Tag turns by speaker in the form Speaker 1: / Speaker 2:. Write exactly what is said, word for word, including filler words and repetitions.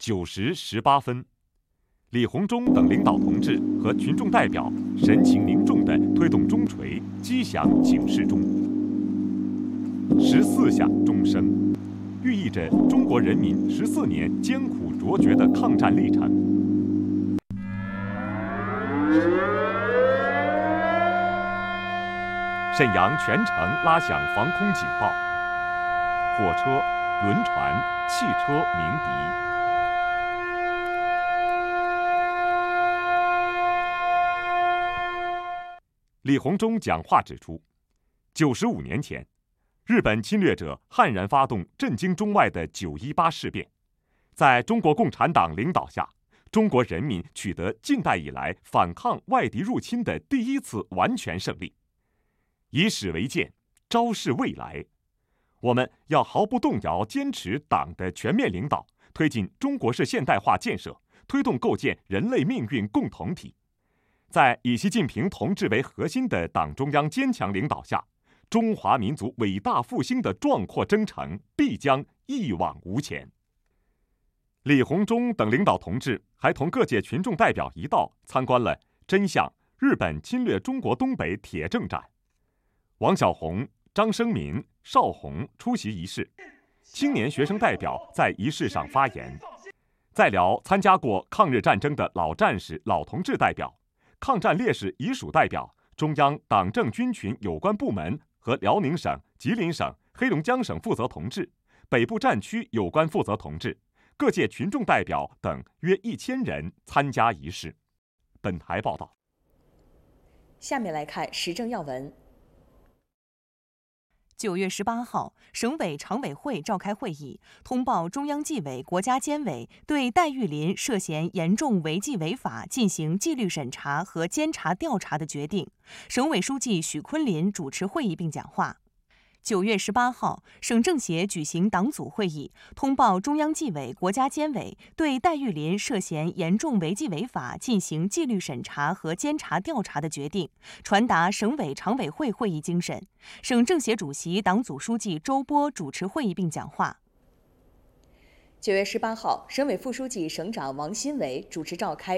Speaker 1: 九时十八分，李鸿忠等领导同志和群众代表神情凝重地推动钟锤击响警示钟，十四下钟声，寓意着中国人民十四年艰苦卓绝的抗战历程。沈阳全城拉响防空警报，火车、轮船、汽车鸣笛。李鸿忠讲话指出，九十五年前，日本侵略者悍然发动震惊中外的九一八事变，在中国共产党领导下，中国人民取得近代以来反抗外敌入侵的第一次完全胜利。以史为鉴，昭示未来。我们要毫不动摇坚持党的全面领导，推进中国式现代化建设，推动构建人类命运共同体。在以习近平同志为核心的党中央坚强领导下，中华民族伟大复兴的壮阔征程必将一往无前。李鸿忠等领导同志还同各界群众代表一道参观了真相日本侵略中国东北铁证展。王小红、张生民、邵红出席仪式，青年学生代表在仪式上发言。在辽参加过抗日战争的老战士、老同志代表、抗战烈士遗属代表、中央党政军群有关部门和辽宁省、吉林省、黑龙江省负责同志、北部战区有关负责同志、各界群众代表等约一千人参加仪式。本台报道。
Speaker 2: 下面来看时政要闻。
Speaker 3: 九月十八号，省委常委会召开会议，通报中央纪委国家监委对戴玉林涉嫌严重违纪违法进行纪律审查和监察调查的决定。省委书记许昆林主持会议并讲话。九月十八号，省政协举行党组会议，通报中央纪委国家监委对戴玉林涉嫌严重违纪违法进行纪律审查和监察调查的决定，传达省委常委会会议精神。省政协主席、党组书记周波主持会议并讲话。
Speaker 2: 九月十八号，省委副书记、省长王新伟主持召开